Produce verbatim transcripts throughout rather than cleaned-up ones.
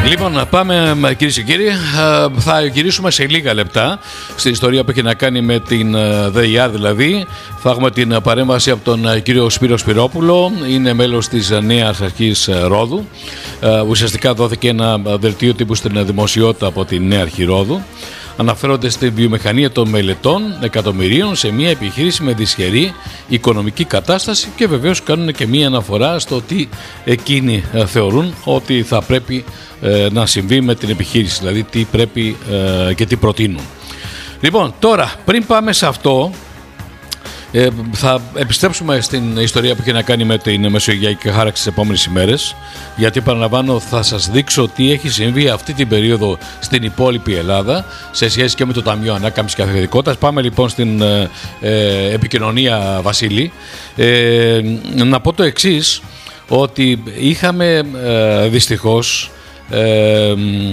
Λοιπόν, πάμε κυρίες και κύριοι. Θα γυρίσουμε σε λίγα λεπτά στην ιστορία που έχει να κάνει με την ΔΕΙΑΡ, δηλαδή. Θα έχουμε την παρέμβαση από τον κύριο Σπύρο Σπυρόπουλο. Είναι μέλος της Νέας Αρχής Ρόδου. Ουσιαστικά δόθηκε ένα δελτίο τύπου στην δημοσιότητα από τη Νέα Αρχή Ρόδου. Αναφέρονται στη βιομηχανία των μελετών εκατομμυρίων σε μια επιχείρηση με δυσχερή οικονομική κατάσταση και βεβαίως κάνουν και μια αναφορά στο τι εκείνοι θεωρούν ότι θα πρέπει ε, να συμβεί με την επιχείρηση, δηλαδή τι πρέπει ε, και τι προτείνουν. Λοιπόν, τώρα πριν πάμε σε αυτό, Ε, θα επιστρέψουμε στην ιστορία που έχει να κάνει με την μεσογειακή χάραξη τις επόμενες ημέρες, γιατί παραλαμβάνω θα σας δείξω τι έχει συμβεί αυτή την περίοδο στην υπόλοιπη Ελλάδα σε σχέση και με το Ταμείο Ανάκαμψης και Ανθεκτικότητας. Πάμε λοιπόν στην ε, ε, επικοινωνία, Βασίλη. Ε, να πω το εξής, ότι είχαμε ε, δυστυχώς ε,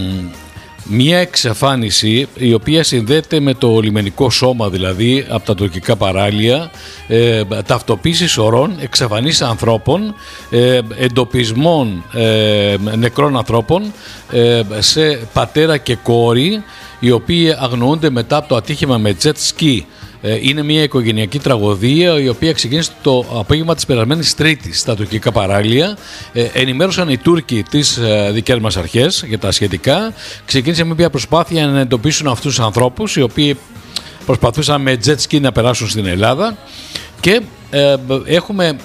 μία εξαφάνιση η οποία συνδέεται με το λιμενικό σώμα, δηλαδή από τα τουρκικά παράλια, ε, ταυτοποίηση σωρών, εξαφανίσεις ανθρώπων, ε, εντοπισμών ε, νεκρών ανθρώπων ε, σε πατέρα και κόρη, οι οποίοι αγνοούνται μετά από το ατύχημα με jet ski. Είναι μια οικογενειακή τραγωδία η οποία ξεκίνησε το απόγευμα της περασμένης Τρίτης στα τουρκικά παράλια. Ε, ενημέρωσαν οι Τούρκοι τις ε, δικές μας αρχές για τα σχετικά. Ξεκίνησε με μια προσπάθεια να εντοπίσουν αυτούς τους ανθρώπους οι οποίοι προσπαθούσαν με jet ski να περάσουν στην Ελλάδα και ε, έχουμε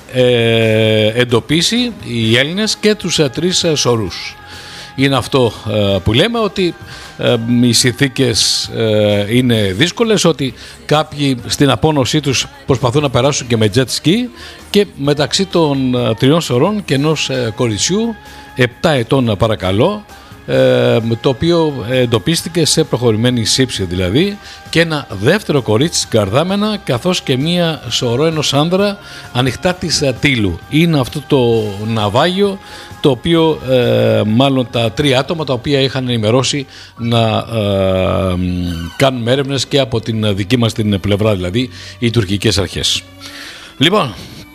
ε, εντοπίσει οι Έλληνες και τους ε, τρεις ε, σωρούς. Είναι αυτό ε, που λέμε, ότι ε, οι συνθήκες ε, είναι δύσκολες, ότι κάποιοι στην απόνωσή τους προσπαθούν να περάσουν και με jet ski, και μεταξύ των ε, τριών σωρών και ενός ε, κοριτσιού επτά ετών παρακαλώ, ε, το οποίο εντοπίστηκε σε προχωρημένη σύψη δηλαδή, και ένα δεύτερο κορίτσι καρδάμενα, καθώς και μία σωρό ενός άνδρα ανοιχτά της Τύλου. Είναι αυτό το ναυάγιο το οποίο ε, μάλλον τα τρία άτομα τα οποία είχαν ενημερώσει να ε, κάνουν έρευνες και από την δική μας την πλευρά, δηλαδή οι τουρκικές αρχές. Λοιπόν,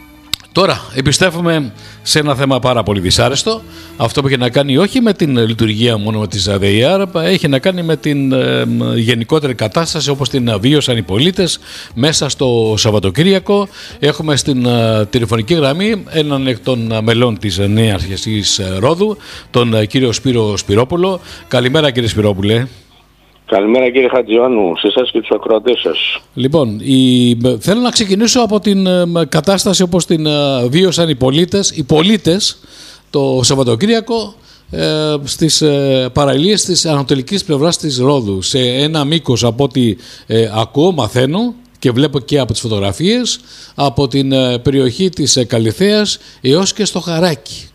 τώρα επιστρέφουμε σε ένα θέμα πάρα πολύ δυσάρεστο. Αυτό που έχει να κάνει όχι με την λειτουργία μόνο με της ΔΕΙΑΡ, έχει να κάνει με την ε, γενικότερη κατάσταση όπως την βίωσαν οι πολίτες μέσα στο Σαββατοκύριακο. Έχουμε στην ε, τηλεφωνική γραμμή έναν εκ των μελών της Νέας Αρχής Ρόδου, τον ε, κύριο Σπύρο Σπυρόπουλο. Καλημέρα, κύριε Σπυρόπουλε. Καλημέρα, κύριε Χατζιάννου, σε εσάς και τους ακροατές σας. Λοιπόν, η... θέλω να ξεκινήσω από την κατάσταση όπως την βίωσαν οι πολίτες, οι πολίτες το Σαββατοκύριακο ε, στις ε, παραλίες της ανατολικής πλευράς της Ρόδου, σε ένα μήκος από ό,τι ε, ακούω, μαθαίνω και βλέπω και από τις φωτογραφίες, από την ε, περιοχή της ε, Καλιθέας έως και στο Χαράκι.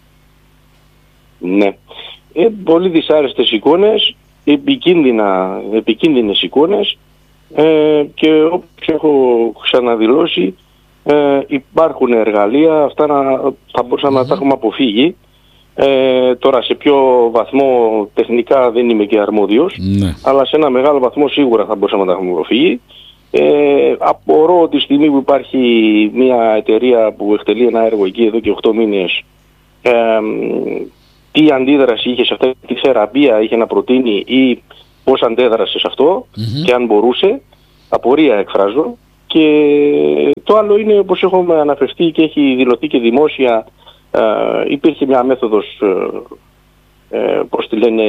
Ναι, ε, πολύ δυσάρεστες εικόνες. Επικίνδυνα, επικίνδυνες εικόνες ε, και όπως έχω ξαναδηλώσει ε, υπάρχουν εργαλεία, αυτά να, θα μπορούσαμε mm-hmm. να τα έχουμε αποφύγει. Ε, τώρα σε ποιο βαθμό τεχνικά δεν είμαι και αρμόδιος, mm-hmm. αλλά σε ένα μεγάλο βαθμό σίγουρα θα μπορούσαμε να τα έχουμε αποφύγει. Ε, απορώ ότι τη στιγμή που υπάρχει μια εταιρεία που εκτελεί ένα έργο εκεί εδώ και οκτώ μήνες, ε, τι αντίδραση είχε σε αυτή, τι θεραπεία είχε να προτείνει ή πώς αντέδρασε σε αυτό mm-hmm. και αν μπορούσε. Απορία εκφράζω. Και το άλλο είναι, όπως έχουμε αναφερθεί και έχει δηλωθεί και δημόσια, ε, υπήρχε μια μέθοδος, ε, ε, πώς τη λένε,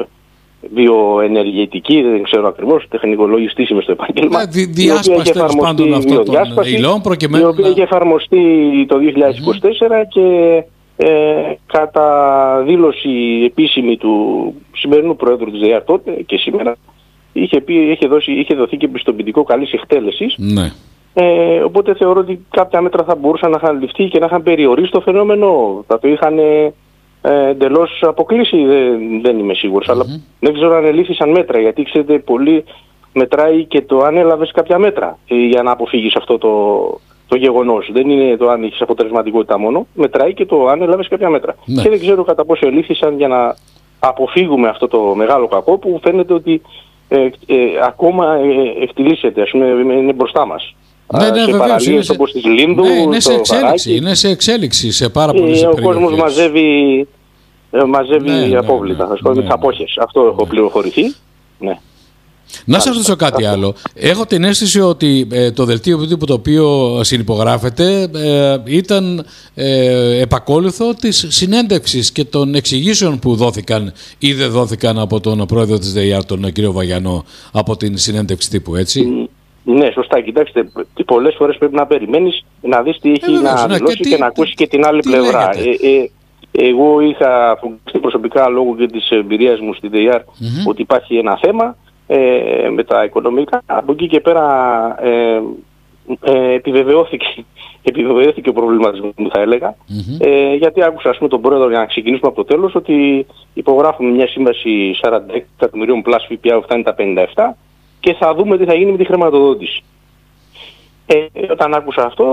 βιοενεργετική, δεν ξέρω ακριβώς, τεχνικολογιστής είμαι στο επάγγελμα. Δι, διάσπαση τέλος πάντων αυτών των υλών προκειμένου. Η οποία είχε εφαρμοστεί το δύο χιλιάδες είκοσι τέσσερα mm-hmm. και Ε, κατά δήλωση επίσημη του σημερινού Προέδρου της ΔΕΙΑΡ τότε και σήμερα είχε, πει, είχε, δώσει, είχε δοθεί και πιστοποιητικό καλής εκτέλεσης. Ναι. Ε, οπότε θεωρώ ότι κάποια μέτρα θα μπορούσαν να είχαν ληφθεί και να είχαν περιορίσει το φαινόμενο. Θα το είχαν ε, εντελώς αποκλείσει, δεν, δεν είμαι σίγουρος. Mm-hmm. Αλλά δεν ξέρω αν ελήφθησαν μέτρα, γιατί ξέρετε πολύ μετράει και το αν έλαβες κάποια μέτρα ε, για να αποφύγεις αυτό το... το γεγονός. Δεν είναι το αν έχεις αποτελεσματικότητα μόνο, μετράει και το αν έλαβες κάποια μέτρα. Ναι. Και δεν ξέρω κατά πόσο ελήφθησαν για να αποφύγουμε αυτό το μεγάλο κακό που φαίνεται ότι ε, ε, ακόμα ε, εκτιλήσεται, ας πούμε, είναι μπροστά μας. Ναι, ναι, σε παραλίες σε... όπως της Λίνδου, ναι, είναι, σε εξέλιξη, είναι σε εξέλιξη σε πάρα πολλές ε, περιοχές. Ο κόσμος μαζεύει ε, μαζεύει ναι, απόβλητα, ναι, ας πούμε, ναι, τις απόχες. Αυτό ναι. έχω πληροφορηθεί. Ναι. Να σας ρωτήσω κάτι αυτό. άλλο. Έχω την αίσθηση ότι ε, το δελτίο τύπου το οποίο συνυπογράφεται ε, ήταν ε, επακόλουθο της συνέντευξης και των εξηγήσεων που δόθηκαν ή δεν δόθηκαν από τον πρόεδρο της ΔΕΙΑΡ, τον κύριο Βαγιανό, από την συνέντευξη τύπου, έτσι. Ναι, σωστά. Κοιτάξτε, πολλές φορές πρέπει να περιμένεις να δεις τι έχει ε, να δηλώσει και, και να ακούσει και την άλλη πλευρά. Ε, ε, εγώ είχα αποκτήσει προσωπικά λόγω και της εμπειρίας μου στη ΔΕΙΑΡ mm-hmm. ότι υπάρχει ένα θέμα ε, με τα οικονομικά. Από εκεί και πέρα ε, ε, επιβεβαιώθηκε, επιβεβαιώθηκε ο προβληματισμός μου, θα έλεγα. Mm-hmm. Ε, γιατί άκουσα, ας πούμε, τον πρόεδρο, για να ξεκινήσουμε από το τέλος, ότι υπογράφουμε μια σύμβαση σαράντα έξι εκατομμυρίων πλάς ΦΠΑ που φτάνει τα πενήντα επτά και θα δούμε τι θα γίνει με τη χρηματοδότηση. Ε, όταν άκουσα αυτό,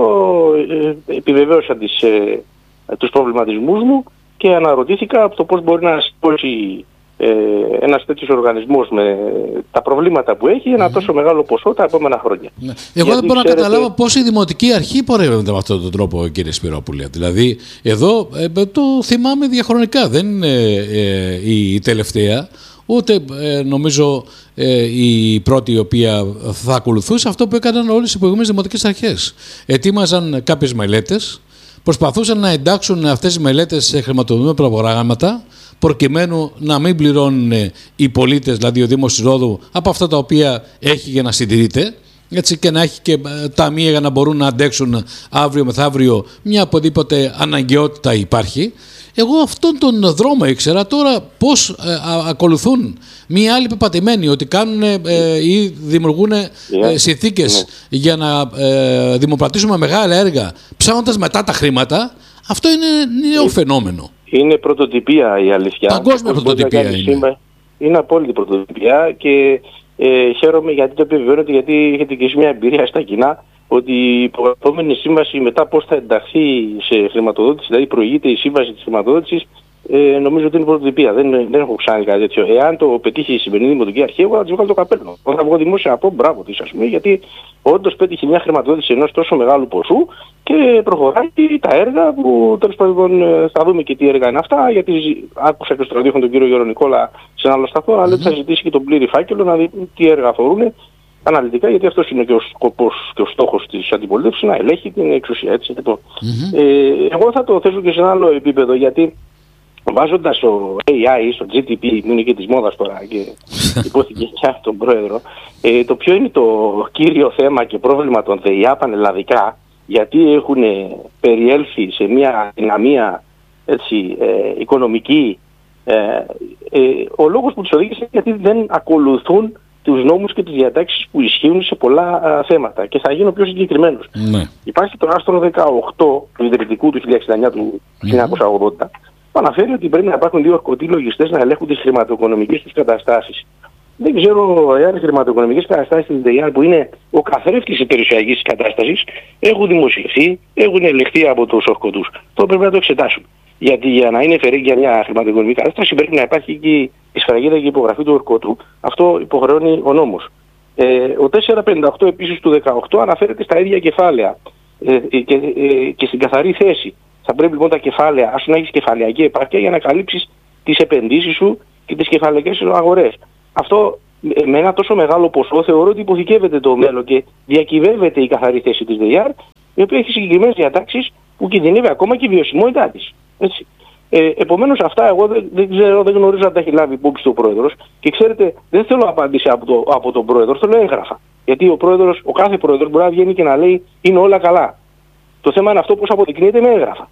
ε, επιβεβαίωσα τις, ε, τους προβληματισμούς μου και αναρωτήθηκα από το πώς μπορεί να σηκώσει ε, ένας τέτοιος οργανισμός με τα προβλήματα που έχει ένα mm. τόσο μεγάλο ποσό τα επόμενα χρόνια. Ναι. Εγώ γιατί δεν μπορώ ξέρετε... να καταλάβω πώς η Δημοτική Αρχή πορεύεται με αυτόν τον τρόπο, κύριε Σπυρόπουλε. Δηλαδή, εδώ ε, το θυμάμαι διαχρονικά, δεν είναι ε, ε, η τελευταία. Ούτε ε, νομίζω ε, η πρώτη η οποία θα ακολουθούσε αυτό που έκαναν όλες οι προηγούμενες δημοτικές αρχές. Ετοίμαζαν κάποιες μελέτες, προσπαθούσαν να εντάξουν αυτές τις μελέτες σε χρηματοδοτούμενα προγράμματα, προκειμένου να μην πληρώνουν οι πολίτες, δηλαδή ο Δήμος της Ρόδου, από αυτά τα οποία έχει για να συντηρείται, έτσι, και να έχει και ταμεία για να μπορούν να αντέξουν αύριο μεθαύριο μια οπουδήποτε αναγκαιότητα υπάρχει. Εγώ αυτόν τον δρόμο ήξερα, τώρα πώς ε, α, ακολουθούν μία άλλη πεπατημένοι ότι κάνουν ε, ή δημιουργούν ε, yeah. συνθήκες yeah. για να ε, δημοπρατήσουμε μεγάλα έργα ψάχνοντας μετά τα χρήματα. Αυτό είναι νέο yeah. φαινόμενο. Είναι πρωτοτυπία η αλήθεια. Παγκόσμια πρωτοτυπία είναι. Σήμερα. Είναι απόλυτη πρωτοτυπία και ε, χαίρομαι γιατί το επιβεβαιώνετε, γιατί έχετε και εσείς μια εμπειρία στα κοινά ότι η υπογραφόμενη σύμβαση μετά πώς θα ενταχθεί σε χρηματοδότηση, δηλαδή προηγείται η σύμβαση της χρηματοδότησης, ε, νομίζω ότι είναι πρωτοτυπία. Δεν, δεν έχω ξανά κάτι τέτοιο. Εάν το πετύχει η σημερινή Δημοτική Αρχή, εγώ θα της βγάλω το καπέλο. Όταν θα βγω δημόσια να πω μπράβο της, ας πούμε, γιατί όντως πέτυχε μια χρηματοδότηση ενός τόσο μεγάλου ποσού και προχωράει τα έργα που τέλος πάντων θα δούμε και τι έργα είναι αυτά. Γιατί άκουσα και στο ραδιόφωνο τον κύριο Γιώργο Νικόλα σε ένα άλλο σταθμό, αλλά mm-hmm. θα ζητήσει και τον πλήρη φάκελο να δει τι έργα αφορούν αναλυτικά, γιατί αυτός είναι και ο σκοπός και ο στόχος της αντιπολίτευσης, να ελέγχει την εξουσία. Έτσι, λοιπόν. mm-hmm. ε, εγώ θα το θέσω και σε ένα άλλο επίπεδο, γιατί βάζοντας το έι άι στο τζι τι πι, που είναι και της μόδας τώρα και υπόθηκε και από τον πρόεδρο, ε, το ποιο είναι το κύριο θέμα και πρόβλημα των ΔΕΙΑ πανελλαδικά, γιατί έχουν περιέλθει σε μια δυναμία, έτσι, ε, οικονομική, ε, ε, ο λόγος που τους οδήγησε γιατί δεν ακολουθούν τους νόμους και τις διατάξεις που ισχύουν σε πολλά α, θέματα. Και θα γίνω πιο συγκεκριμένος. Ναι. Υπάρχει το άρθρο δεκαοκτώ του ιδρυτικού του χίλια εξήντα εννιά του χίλια εννιακόσια ογδόντα που αναφέρει ότι πρέπει να υπάρχουν δύο ορκωτοί λογιστές να ελέγχουν τις χρηματοοικονομικές τους καταστάσεις. Δεν ξέρω εάν οι χρηματοοικονομικές καταστάσεις της ΔΕΙΑΡ, που είναι ο καθρέφτης της περιουσιακής κατάστασης, έχουν δημοσιευθεί, έχουν ελεγχθεί από τους ορκωτούς. Το πρέπει να το εξετάσουμε. Γιατί για να είναι φερέγγια μια χρηματοοικονομική κατάσταση πρέπει να υπάρχει και η σφραγίδα και η υπογραφή του ορκωτού. Αυτό υποχρεώνει ο νόμος. Ε, ο τετρακόσια πενήντα οκτώ επίσης του δεκαοκτώ αναφέρεται στα ίδια κεφάλαια ε, και, ε, και στην καθαρή θέση. Θα πρέπει λοιπόν τα κεφάλαια, ας να έχεις κεφαλαιακή επάρκεια για να καλύψεις τις επενδύσεις σου και τις κεφαλαιακές αγορές. Αυτό με ένα τόσο μεγάλο ποσό θεωρώ ότι υποθηκεύεται το μέλλον και διακυβεύεται η καθαρή θέση της ΔΕΙΑΡ, η οποία έχει συγκεκριμένες διατάξεις που κινδυνεύει ακόμα και η βιωσιμότητά της. Έτσι. Ε, επομένως αυτά εγώ δεν, δεν ξέρω, δεν γνωρίζω αν τα έχει λάβει υπόψη ο πρόεδρος και ξέρετε δεν θέλω απάντηση από, το, από τον πρόεδρο, θέλω έγγραφα. Γιατί ο πρόεδρος, ο κάθε πρόεδρος μπορεί να βγαίνει και να λέει είναι όλα καλά. Το θέμα είναι αυτό πώς αποδεικνύεται με έγγραφα.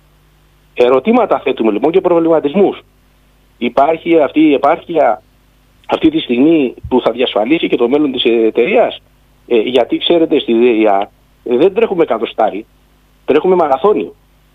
Ερωτήματα θέτουμε λοιπόν και προβληματισμούς. Υπάρχει αυτή η επάρκεια αυτή τη στιγμή που θα διασφαλίσει και το μέλλον της εταιρείας. Ε, γιατί ξέρετε στη ΔΕΙΑ ε, δεν τρέχουμε εκατοστάρι, τρέχουμε μαραθώνιο.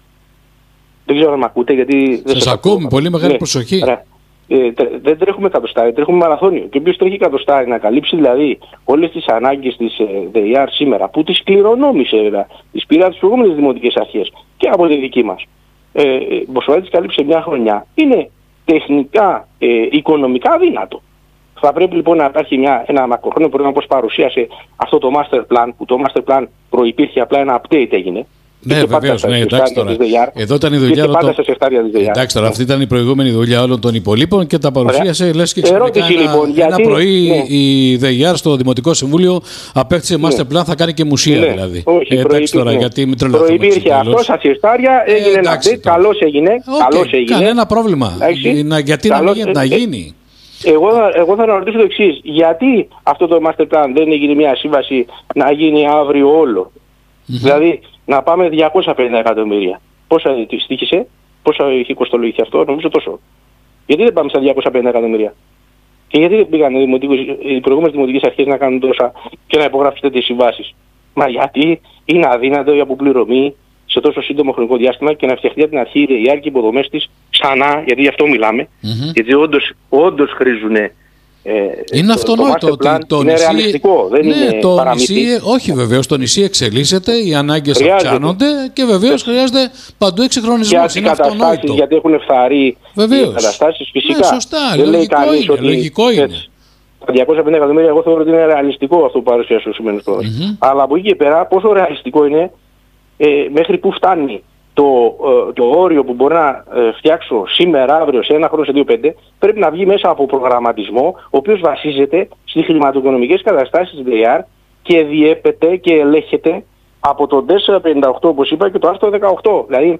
Δεν ξέρω αν με ακούτε γιατί... Σας ακούμε, πολύ μεγάλη ναι, προσοχή. Ε, δεν τρέχουμε εκατοστάρι, τρέχουμε μαραθώνιο. Και όποιος τρέχει εκατοστάρι να καλύψει δηλαδή όλες τις ανάγκες της ε, ΔΕΙΑΡ σήμερα, που τις κληρονόμησε βέβαια, τις πήρα τις προηγούμενες δημοτικές αρχές και από τη δική μας. Ε, Μπορείς να τις καλύψει μια χρονιά. Είναι τεχνικά, ε, οικονομικά δυνατό. Θα πρέπει λοιπόν να υπάρχει μια, ένα μακροχρόνιο πρόγραμμα, όπως παρουσίασε αυτό το master plan, που το master plan προϋπήρχε, απλά ένα update έγινε. Ναι, βεβαίως, ναι, εντάξει τώρα. Εδώ ήταν η δουλειά του. Εντάξει τώρα, αυτή ήταν η προηγούμενη δουλειά όλων των υπολείπων και τα παρουσίασε. Λες και ξαφνικά ένα, λοιπόν, ένα γιατί, πρωί ναι. η ΔΕΙΑΡ στο Δημοτικό Συμβούλιο απέκτησε ναι. master plan, θα κάνει και μουσεία ναι. δηλαδή. Όχι, ε, εντάξει τώρα, ναι. γιατί μην τρελαθούμε. Προϋπήρχε αυτό, στα Σιεστάρια, έγινε ε, ένα update, καλώς έγινε. Okay, καλώς έγινε. Κανένα πρόβλημα. Να, γιατί καλώς, να, μην, ε, να γίνει. Εγώ, εγώ θα ρωτήσω το εξής. Γιατί αυτό το master plan δεν έγινε μια σύμβαση να γίνει αύριο όλο. Mm-hmm. Δηλαδή να πάμε διακόσια πενήντα εκατομμύρια. Πόσα στήχησε, πόσα έχει κοστολογηθεί αυτό, νομίζω τόσο. Γιατί δεν πάμε στα διακόσια πενήντα εκατομμύρια. Και γιατί δεν πήγαν οι, οι προηγούμενες δημοτικές αρχές να κάνουν τόσα και να υπογράψουν τέτοιες συμβάσεις. Μα γιατί είναι αδύνατο η αποπληρωμή σε τόσο σύντομο χρονικό διάστημα και να φτιαχτεί από την αρχή η ΔΕΙΑΡ και οι υποδομές της ξανά, γιατί γι' αυτό μιλάμε, mm-hmm. γιατί όντως, όντως χρήζουν. Ε, είναι αυτονόητο ότι το είναι νησί, ρεαλιστικό, δεν ναι, είναι το παραμύθι. Νησί, όχι βεβαίως, το νησί εξελίσσεται, οι ανάγκες αυξάνονται και βεβαίως χρειάζεται παντού εξυγχρονισμός. Είναι αυτονόητο. Γιατί έχουν φθαρεί οι καταστάσεις φυσικά. Ναι, σωστά, δεν λογικό, λέει είναι, ότι λογικό είναι. Τα διακόσια πενήντα εκατομμύρια εγώ θεωρώ ότι είναι ρεαλιστικό αυτό που παρουσιάζει ο σημερινός πρόεδρος. Mm-hmm. Αλλά από εκεί και πέρα πόσο ρεαλιστικό είναι ε, μέχρι που φτάνει το, ε, το όριο που μπορώ να ε, φτιάξω σήμερα, αύριο, σε ένα χρόνο, σε δύο πέντε, πρέπει να βγει μέσα από προγραμματισμό, ο οποίος βασίζεται στις χρηματοοικονομικές καταστάσεις της ΔΕΙΑΡ και διέπεται και ελέγχεται από το τετρακόσια πενήντα οκτώ, όπως είπα, και το άρθρο δεκαοκτώ. Δηλαδή,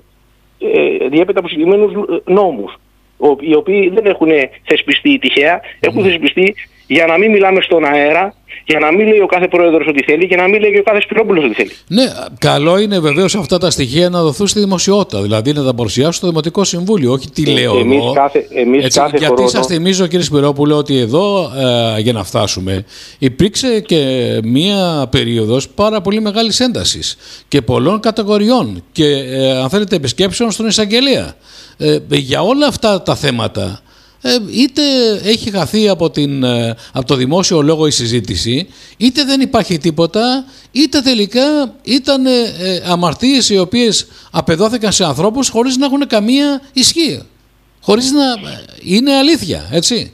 ε, διέπεται από συγκεκριμένους νόμους, οι οποίοι δεν έχουν θεσπιστεί τυχαία, έχουν θεσπιστεί για να μην μιλάμε στον αέρα, για να μην λέει ο κάθε πρόεδρος ό,τι θέλει και να μην λέει και ο κάθε Σπυρόπουλος ό,τι θέλει. Ναι, καλό είναι βεβαίως αυτά τα στοιχεία να δοθούν στη δημοσιότητα, δηλαδή να τα παρουσιάσουν στο Δημοτικό Συμβούλιο, όχι τι λέω εμείς εγώ. Κάθε, εμείς Έτσι, κάθε γιατί χρόνο... σας θυμίζω, κύριε Σπυρόπουλο, ότι εδώ ε, για να φτάσουμε υπήρξε και μία περίοδος πάρα πολύ μεγάλης έντασης και πολλών κατηγοριών και ε, αν θέλετε επισκέψεων στον εισαγγελέα. Ε, για όλα αυτά τα θέματα ε, είτε έχει χαθεί από, την, ε, από το δημόσιο λόγο η συζήτηση, είτε δεν υπάρχει τίποτα, είτε τελικά ήταν ε, ε, αμαρτίες οι οποίες απεδόθηκαν σε ανθρώπους χωρίς να έχουν καμία ισχύ, χωρίς να ε, είναι αλήθεια, έτσι.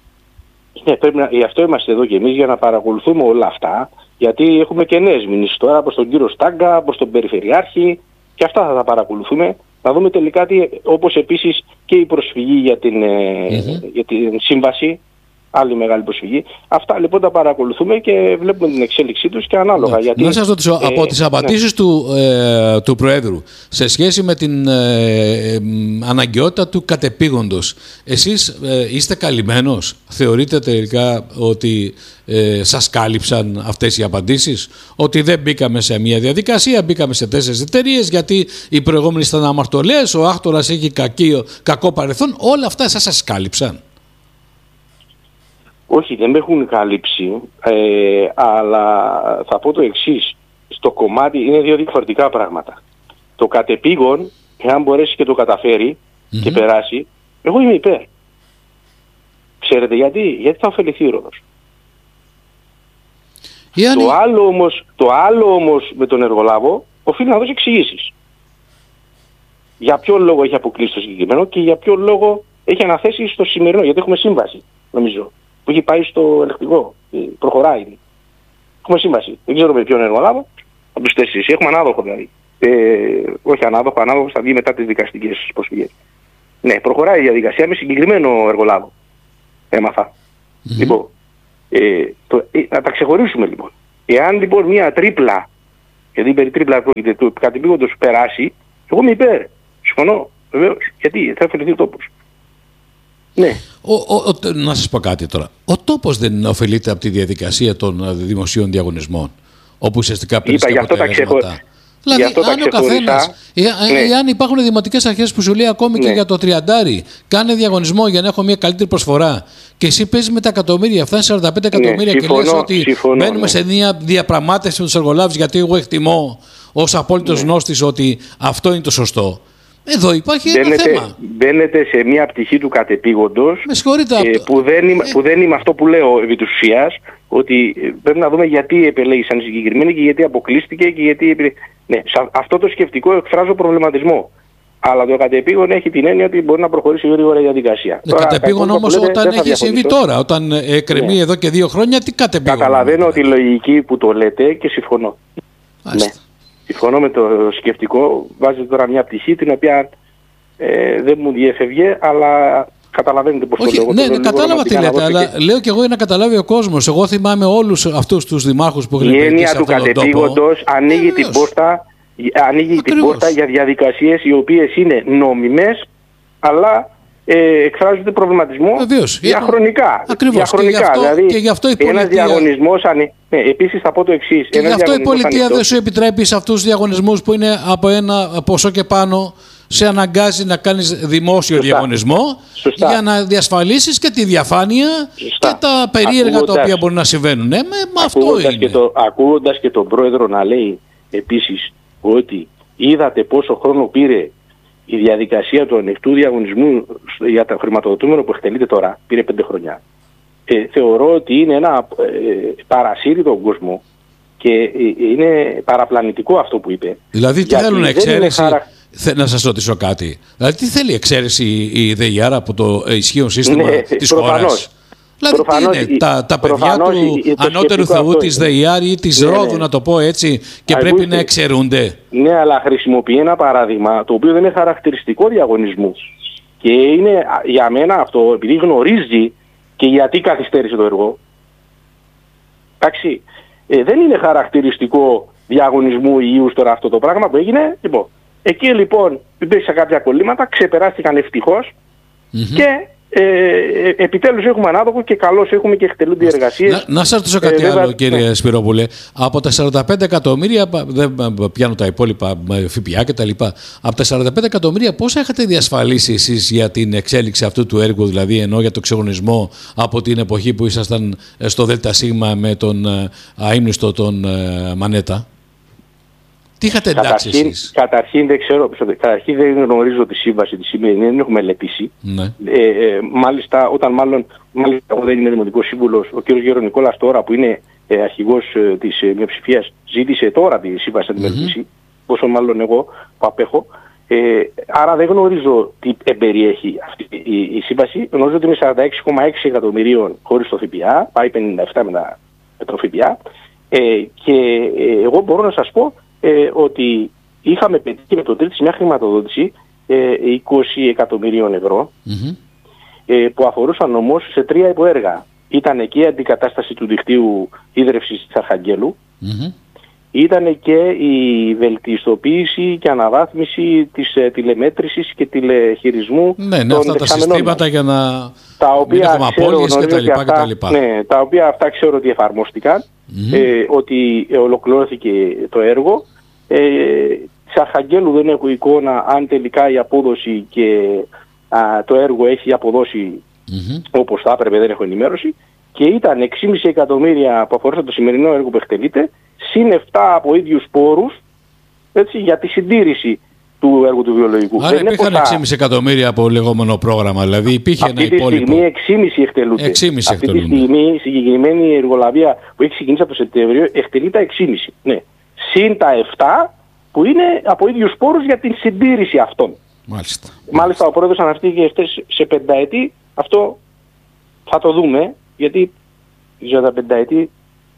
Ναι, πρέπει να, γι' αυτό είμαστε εδώ και εμείς, για να παρακολουθούμε όλα αυτά, γιατί έχουμε και νέες μηνύσεις τώρα προς τον κύριο Στάγκα, προς τον Περιφερειάρχη, και αυτά θα τα παρακολουθούμε. Να δούμε τελικά τι, όπως επίσης και η προσφυγή για την, mm-hmm. για την σύμβαση, άλλη μεγάλη προσφυγή. Αυτά λοιπόν τα παρακολουθούμε και βλέπουμε την εξέλιξή τους και ανάλογα. Ναι. Γιατί, να σας ρωτήσω, ε, από τις απαντήσεις ναι. του, ε, του Προέδρου σε σχέση με την ε, ε, αναγκαιότητα του κατεπήγοντος, εσείς ε, είστε καλυμμένος? Θεωρείτε τελικά ότι ε, σας κάλυψαν αυτές οι απαντήσεις? Ότι δεν μπήκαμε σε μια διαδικασία, μπήκαμε σε τέσσερις εταιρείες γιατί οι προηγούμενοι ήταν αμαρτωλές, ο άκτορας έχει κακή, κακό παρελθόν, όλα αυτά εσάς σας κάλυψαν? Όχι, δεν με έχουν καλύψει, ε, αλλά θα πω το εξής. Στο κομμάτι είναι δύο διαφορετικά πράγματα. Το κατεπήγον, εάν μπορέσει και το καταφέρει mm-hmm. και περάσει, εγώ είμαι υπέρ. Ξέρετε γιατί? Γιατί θα ωφεληθεί ο Ρόδος. Το, είναι... άλλο όμως, το άλλο όμως με τον εργολάβο οφείλει να δώσει εξηγήσεις. Για ποιο λόγο έχει αποκλείσει το συγκεκριμένο και για ποιο λόγο έχει αναθέσει στο σημερινό, γιατί έχουμε σύμβαση, νομίζω, που έχει πάει στο ελεκτικό, προχωράει. Έχουμε σύμβαση. Δεν ξέρω με ποιον εργολάβο, από τους τέσσερις. Έχουμε ανάδοχο δηλαδή. Ε, όχι ανάδοχο, ανάδοχο θα βγει μετά τις δικαστικές προσφυγές. Ναι, προχωράει η διαδικασία με συγκεκριμένο εργολάβο. Έμαθα. Mm-hmm. Λοιπόν, ε, το, ε, να τα ξεχωρίσουμε λοιπόν. Εάν λοιπόν μια τρίπλα, γιατί περί τρίπλα πρόκειται, του κατεπήγοντος περάσει, εγώ είμαι υπέρ. Συμφωνώ, βεβαίως. Γιατί θα ωφεληθεί ο τόπος. Ναι. Ο, ο, ο, να σας πω κάτι τώρα. Ο τόπος δεν ωφελείται από τη διαδικασία των δημοσίων διαγωνισμών, όπου ουσιαστικά παίρνει τα αποτελέσματα. Δηλαδή, αν ο καθένας, εάν ναι. υπάρχουν δημοτικές αρχές που σου λέει ακόμη ναι. και για το τριαντάρι, κάνε διαγωνισμό για να έχω μια καλύτερη προσφορά, και εσύ παίζεις με τα εκατομμύρια, φτάνει σαράντα πέντε εκατομμύρια ναι, συμφωνώ, και λες ότι συμφωνώ, μπαίνουμε ναι. σε μια διαπραγμάτευση με τους εργολάβους, γιατί εγώ εκτιμώ ως απόλυτος ναι. γνώστης ότι αυτό είναι το σωστό. Εδώ υπάρχει μπαίνετε, ένα θέμα. Μπαίνετε σε μια πτυχή του κατεπήγοντος ε, που, δεν είμαι, ε, που δεν είμαι αυτό που λέω επί της ουσίας, ότι πρέπει να δούμε γιατί επελέγησαν συγκεκριμένοι και γιατί αποκλείστηκε και γιατί... Ναι, αυτό το σκεφτικό εκφράζω προβληματισμό. Αλλά το κατεπήγον έχει την έννοια ότι μπορεί να προχωρήσει γρήγορα η διαδικασία. Το κατεπήγον όμως λέτε, όταν έχει συμβεί τώρα, όταν εκκρεμεί ναι. εδώ και δύο χρόνια, τι κατεπήγον? Καταλαβαίνω τη λογική που το λέτε και συμφωνώ. Ναι. συμφωνώ με το σκεπτικό. Βάζει τώρα μια πτυχή την οποία ε, δεν μου διέφευγε, αλλά καταλαβαίνετε πώς το λέω. Ναι, ναι, κατάλαβα τι λέτε, αλλά και... λέω και εγώ για να καταλάβει ο κόσμος. Εγώ θυμάμαι όλους αυτούς τους δημάρχους που έχουν η έννοια του κατεπήγοντος ανοίγει ε, την πόρτα, ανοίγει την πόρτα για διαδικασίες οι οποίες είναι νόμιμες, αλλά ε, εκφράζονται προβληματισμό Βεβαίως, διαχρονικά. Ακριβώς. διαχρονικά. Και γι' αυτό, δηλαδή, και γι' αυτό η πολιτεία... ένας διαγωνισμός, ανε... ναι, επίσης θα πω το εξής. Και γι' αυτό η πολιτεία ανοιχτός... δεν σου επιτρέπει σε αυτούς τους διαγωνισμούς που είναι από ένα ποσό και πάνω, σε αναγκάζει να κάνεις δημόσιο Σωστά. διαγωνισμό Σωστά. για να διασφαλίσεις και τη διαφάνεια Σωστά. και τα περίεργα ακούγοντας, τα οποία μπορεί να συμβαίνουν. Ναι, με, με αυτό είναι. Και το, ακούγοντας και τον πρόεδρο να λέει επίσης ότι είδατε πόσο χρόνο πήρε η διαδικασία του ανοιχτού διαγωνισμού για το χρηματοδοτούμενο που εκτελείται τώρα, πήρε πέντε χρόνια. Ε, θεωρώ ότι είναι ένα ε, παρασύρει τον κόσμο και ε, είναι παραπλανητικό αυτό που είπε. Δηλαδή τι θέλουν εξαίρεση, χαρα... να σας ρωτήσω κάτι. Δηλαδή τι θέλει εξαίρεση η ΔΕΙΑΡ από το ισχύον σύστημα ναι, της χώρας. Δηλαδή προφανώς, τι είναι, η, τα, τα παιδιά του η, ανώτερου θεού της ΔΕΙΑΡ ή της ναι, Ρόδου, ναι. να το πω έτσι, και Α, πρέπει ακούστε, να εξαιρούνται. Ναι, αλλά χρησιμοποιεί ένα παράδειγμα το οποίο δεν είναι χαρακτηριστικό διαγωνισμού. Και είναι για μένα αυτό, επειδή γνωρίζει και γιατί καθυστέρησε το έργο. Εντάξει, ε, δεν είναι χαρακτηριστικό διαγωνισμού υγιούς τώρα αυτό το πράγμα που έγινε. Λοιπόν, εκεί λοιπόν υπήρξαν κάποια κολλήματα, ξεπεράστηκαν ευτυχώς mm-hmm. και Ε, επιτέλους έχουμε ανάδοχο και καλώς έχουμε και εκτελούνται οι εργασίες. Να, να σας ρωτήσω κάτι ε, άλλο βέβαια, κύριε ναι. Σπυρόπουλε. Από τα σαράντα πέντε εκατομμύρια, δεν πιάνω τα υπόλοιπα ΦΠΑ και τα λοιπά, από τα σαράντα πέντε εκατομμύρια πόσα έχετε διασφαλίσει εσείς για την εξέλιξη αυτού του έργου, δηλαδή ενώ για το ξεγονισμό από την εποχή που ήσασταν στο ΔΣ με τον αείμνηστο τον Μανέτα? Τι είχατε εντάξει καταρχήν, εσείς? Καταρχήν δεν ξέρω, καταρχήν δεν γνωρίζω τη σύμβαση τη σημερινή, δεν έχω μελετήσει. Ναι. Ε, ε, μάλιστα, όταν μάλλον, μάλιστα εγώ δεν είμαι δημοτικός σύμβουλος, ο κ. Γερονικόλας τώρα που είναι ε, αρχηγός ε, της ε, μειοψηφίας ζήτησε τώρα τη σύμβαση να τη μελετήσει, mm-hmm. πόσο μάλλον εγώ που απέχω. Ε, άρα δεν γνωρίζω τι εμπεριέχει αυτή η, η, η σύμβαση. Γνωρίζω ότι είναι σαράντα έξι κόμμα έξι εκατομμυρίων χωρίς το ΦΠΑ, πάει πενήντα επτά με, τα, με το ΦΠΑ. Ε, και ε, εγώ μπορώ να σας πω Ε, ότι είχαμε πετύχει με το τρίτης μια χρηματοδότηση ε, είκοσι εκατομμυρίων ευρώ mm-hmm. ε, που αφορούσαν όμως σε τρία υποέργα. Ήταν και η αντικατάσταση του δικτύου ίδρευσης της Αρχαγγέλου, mm-hmm. ήταν και η βελτιστοποίηση και αναβάθμιση της ε, τηλεμέτρησης και τηλεχειρισμού ναι, ναι, των αυτά τα συστήματα για να τα οποία ξέρω, και τα λοιπά, αυτά, και τα ναι, τα οποία αυτά ξέρω ότι εφαρμόστηκαν, mm-hmm. ε, ότι ολοκληρώθηκε το έργο. Ε, της Αρχαγγέλου δεν έχω εικόνα αν τελικά η απόδοση και α, το έργο έχει αποδώσει mm-hmm. όπως θα έπρεπε, δεν έχω ενημέρωση. Και ήταν έξι κόμμα πέντε εκατομμύρια που αφορούσαν το σημερινό έργο που εκτελείται, συν επτά από ίδιους πόρους, έτσι, για τη συντήρηση του έργου του βιολογικού. Άρα δεν υπήρχαν έξι κόμμα πέντε εκατομμύρια από λεγόμενο πρόγραμμα, δηλαδή υπήρχε αυτή ένα υπόλοιπο. Αυτή τη στιγμή έξι κόμμα πέντε εκτελούνται. έξι κόμμα πέντε αυτή τη στιγμή η συγκεκριμένη εργολαβία που έχει ξεκινήσει από το Σεπτέμβριο εκτελεί τα έξι κόμμα πέντε. Ναι. Συν τα επτά που είναι από ίδιους πόρους για την συντήρηση αυτών. Μάλιστα. Μάλιστα ο πρόεδρος αναφέρθηκε αυτές σε πενταετή. Αυτό θα το δούμε, γιατί για τα πενταετή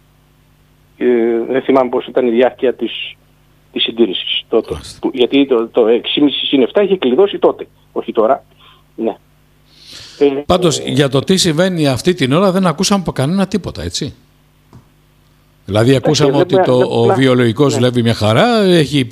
ε, δεν θυμάμαι πώς ήταν η διάρκεια της, της συντήρησης τότε. Που, γιατί το, το έξι κόμμα πέντε συν επτά είχε κλειδώσει τότε, όχι τώρα. Ναι. Πάντως ε, για το τι συμβαίνει αυτή την ώρα δεν ακούσαμε από κανένα τίποτα, έτσι. Δηλαδή ακούσαμε ότι το, ο βιολογικός δουλεύει μια χαρά, έχει